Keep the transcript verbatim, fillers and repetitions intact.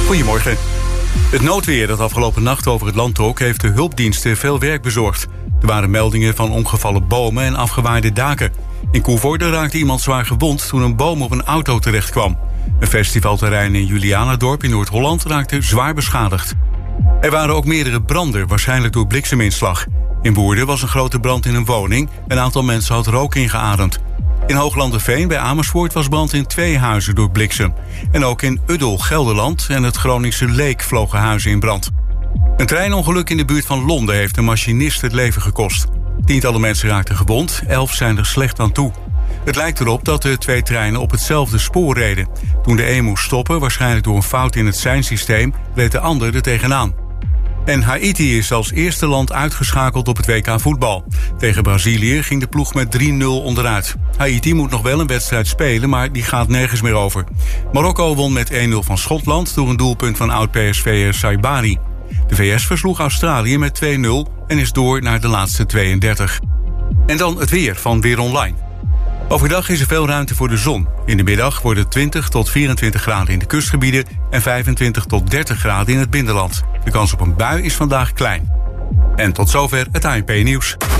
Goedemorgen. Het noodweer dat afgelopen nacht over het land trok heeft de hulpdiensten veel werk bezorgd. Er waren meldingen van omgevallen bomen en afgewaaide daken. In Koevoorde raakte iemand zwaar gewond toen een boom op een auto terecht kwam. Een festivalterrein in Julianadorp in Noord-Holland raakte zwaar beschadigd. Er waren ook meerdere branden, waarschijnlijk door blikseminslag. In Woerden was een grote brand in een woning. Een aantal mensen had rook ingeademd. In Hooglanderveen bij Amersfoort was brand in twee huizen door bliksem. En ook in Uddel, Gelderland en het Groningse Leek vlogen huizen in brand. Een treinongeluk in de buurt van Londen heeft een machinist het leven gekost. Tientallen mensen raakten gewond, elf zijn er slecht aan toe. Het lijkt erop dat de twee treinen op hetzelfde spoor reden. Toen de een moest stoppen, waarschijnlijk door een fout in het seinsysteem, reed de ander er tegenaan. En Haïti is als eerste land uitgeschakeld op het W K voetbal. Tegen Brazilië ging de ploeg met drie nul onderuit. Haïti moet nog wel een wedstrijd spelen, maar die gaat nergens meer over. Marokko won met één nul van Schotland door een doelpunt van oud-P S V'er Saibari. De V S versloeg Australië met twee nul en is door naar de laatste tweeëndertig. En dan het weer van Weer Online. Overdag is er veel ruimte voor de zon. In de middag worden het twintig tot vierentwintig graden in de kustgebieden en vijfentwintig tot dertig graden in het binnenland. De kans op een bui is vandaag klein. En tot zover het A N P-nieuws.